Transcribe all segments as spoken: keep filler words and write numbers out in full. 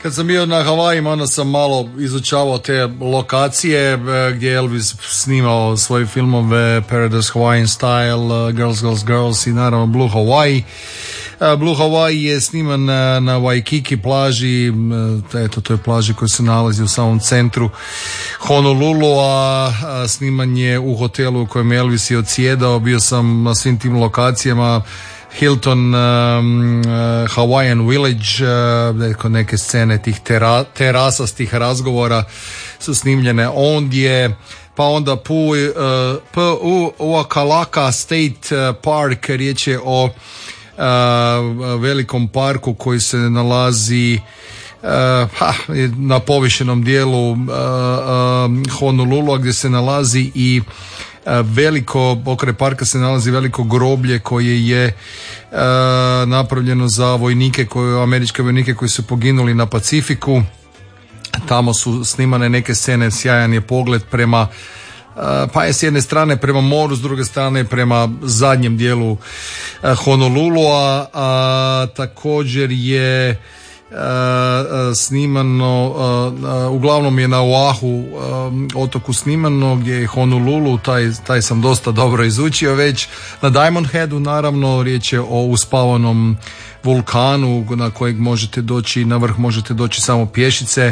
kad sam bio na Havajima, onda sam malo izučavao te lokacije gdje je Elvis snimao svoje filmove, Paradise Hawaiian Style, Girls, Girls, Girls i naravno Blue Hawaii. Blue Hawaii je sniman na, na Waikiki plaži, eto, to je plaži koja se nalazi u samom centru Honolulu, a, a sniman je u hotelu u kojem je Elvis je odsjedao. Bio sam na svim tim lokacijama, Hilton, um, uh, Hawaiian Village, uh, neke scene tih tera, terasastih razgovora su snimljene ondje, pa onda Pu, uh, Pu Uakalaka State Park, riječ je o uh, velikom parku koji se nalazi uh, ha, na povišenom dijelu uh, uh, Honolulua, gdje se nalazi i veliko, pokraj parka se nalazi veliko groblje koje je e, napravljeno za vojnike, koje, američke vojnike koji su poginuli na Pacifiku. Tamo su snimane neke scene, sjajan je pogled prema, e, pa je s jedne strane prema moru, s druge strane prema zadnjem dijelu e, Honolulua, a također je Uh, uh, snimano, uh, uh, uglavnom je na Oahu um, otoku snimano, gdje je Honolulu, taj, taj sam dosta dobro izučio već. Na Diamond Headu naravno, riječ je o uspavanom vulkanu na kojeg možete doći, na vrh možete doći samo pješice,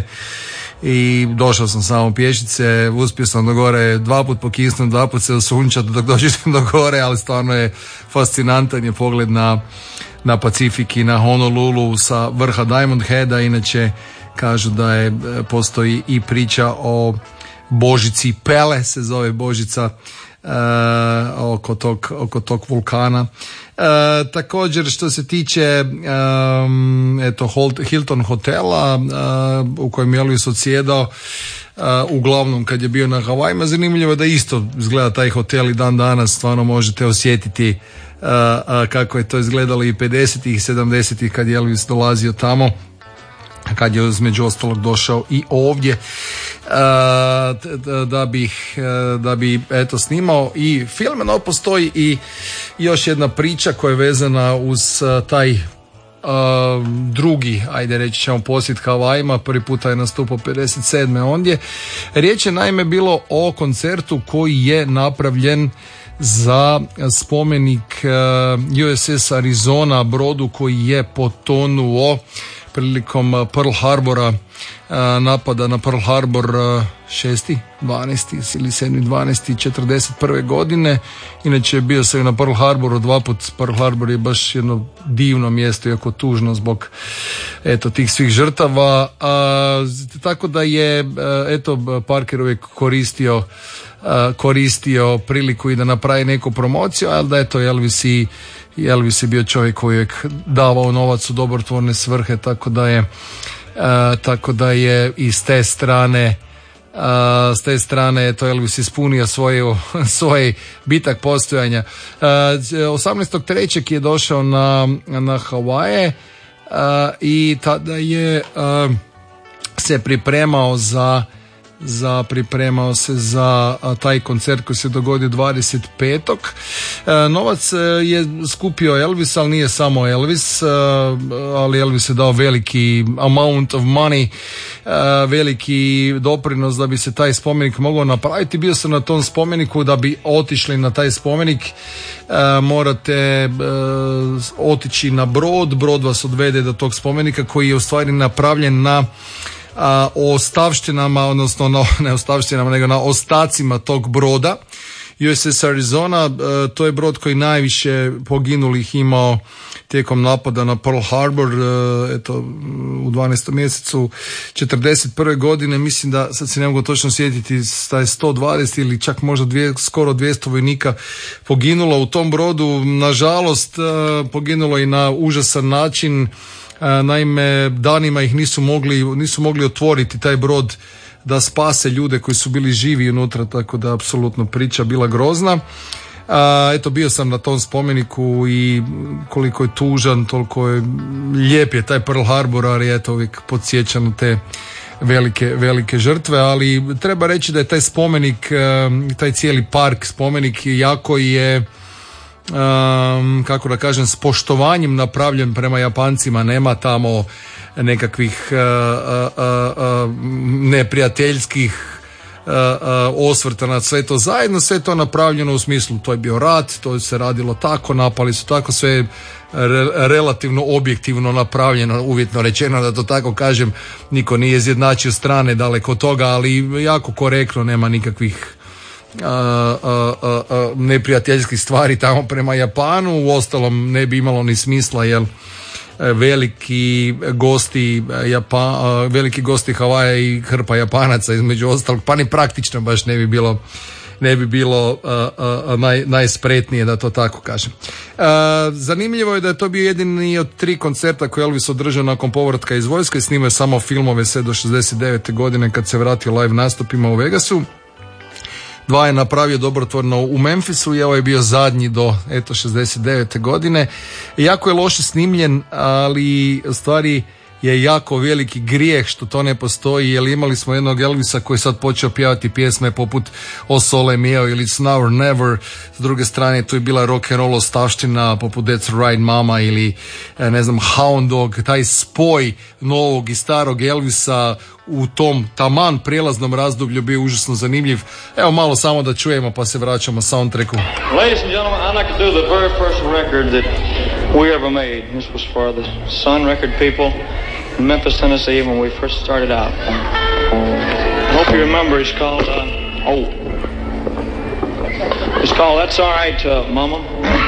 i došao sam samo pješice, uspio sam do gore dva put pokisnuti, dva put se osunčati dok dođete do gore, ali stvarno je fascinantan je pogled na na Pacifik i na Honolulu sa vrha Diamond Heada. Inače kažu da je, postoji i priča o Božici Pele, se zove Božica, e, oko, tog, oko tog vulkana. E, također što se tiče um, eto, Hilton hotela uh, u kojem je Elvis odsjedao, uh, uglavnom kad je bio na Havajima, zanimljivo je da isto izgleda taj hotel i dan danas, stvarno možete osjetiti Uh, uh, kako je to izgledalo i pedesetih i sedamdesetih kad je Elvis dolazio tamo, kad je između ostalog došao i ovdje uh, da bi uh, da bi eto snimao i film. No, postoji i još jedna priča koja je vezana uz uh, taj uh, drugi, ajde reći ćemo, posjet Havajima. Prvi puta je nastupao pedeset sedme ondje. Riječ je naime bilo o koncertu koji je napravljen za spomenik uh, U S S Arizona, brodu koji je potonuo prilikom Pearl Harbora, uh, napada na Pearl Harbor uh, šesti, dvanesti ili sedmi, dvanesti, četrdeset prve godine. Inače bio sam na Pearl Harboru dva put. Pearl Harbor je baš jedno divno mjesto, iako tužno zbog eto tih svih žrtava. Uh, tako da je uh, eto Parker uvijek koristio Uh, koristio priliku i da napravi neku promociju, ali da je to Elvis i Elvis je bio čovjek koji je davao novac u dobrotvorne svrhe, tako da je uh, tako da je i s te strane uh, s te strane to Elvis ispunio svoju, svoj bitak postojanja. Uh, osamnaestog trećeg je došao na, na Havaje uh, i tada je uh, se pripremao za za pripremao se za a, taj koncert koji se dogodio dvadeset petog E, novac je skupio Elvis, ali nije samo Elvis, e, ali Elvis je dao veliki amount of money, e, veliki doprinos da bi se taj spomenik mogao napraviti. Bio sam na tom spomeniku, da bi otišli na taj spomenik e, morate e, otići na brod, brod vas odvede do tog spomenika koji je u stvari napravljen na A, o ostavštinama, odnosno no, ne ostavštinama, nego na ostacima tog broda U S S Arizona. E, to je brod koji najviše poginulih imao tijekom napada na Pearl Harbor, e, eto u dvanaestom mjesecu četrdeset prve godine. Mislim da, sad se ne mogu točno sjetiti, taj sto dvadeset ili čak možda dvije, skoro dvjesto vojnika poginulo u tom brodu. Nažalost, e, poginulo i na užasan način. Naime, danima ih nisu mogli, nisu mogli otvoriti taj brod da spase ljude koji su bili živi unutra, tako da apsolutno priča bila grozna. A, eto, bio sam na tom spomeniku i koliko je tužan, toliko je lijep je taj Pearl Harbor, ali eto, uvijek podsjeća na te velike, velike žrtve, ali treba reći da je taj spomenik, taj cijeli park spomenik jako je, Um, kako da kažem, s poštovanjem napravljen prema Japancima. Nema tamo nekakvih uh, uh, uh, neprijateljskih Uh, uh, osvrta na sve to zajedno, sve to napravljeno u smislu to je bio rat, to se radilo tako, napali su tako, sve je re, relativno objektivno napravljeno, uvjetno rečeno da to tako kažem, niko nije izjednačio strane daleko od toga, ali jako korektno, nema nikakvih uh, uh, uh, uh, neprijateljskih stvari tamo prema Japanu, uostalom ne bi imalo ni smisla jer veliki gosti Japa, veliki gosti Havaja i hrpa Japanaca između ostalog, pa ni praktično baš ne bi bilo ne bi bilo uh, uh, naj, najspretnije da to tako kažem. Uh, zanimljivo je da je to bio jedini od tri koncerta koje Elvis održao nakon povratka iz vojske, snimao je samo filmove sve do šezdeset devete godine kad se vratio live nastupima u Vegasu. Dva je napravio dobrotvorno u Memphisu i ovo je bio zadnji do eto šezdeset devete godine. Jako je loše snimljen, ali u stvari je jako veliki grijeh što to ne postoji, jer imali smo jednog Elvisa koji je sad počeo pjevati pjesme poput O Sole Mio ili It's Now or Never. S druge strane tu je bila rock and roll ostavština poput That's Right Mama ili ne znam Hound Dog. Taj spoj novog i starog Elvisa u tom taman prijelaznom razdoblju bio užasno zanimljiv. Evo malo samo da čujemo pa se vraćamo soundtracku. Ladies and gentlemen, I'd like to do the very first record that we ever made. This was for the Sun Record people in Memphis, Tennessee when we first started out. I hope you remember it's called, uh, oh, it's called That's All Right, uh, Mama.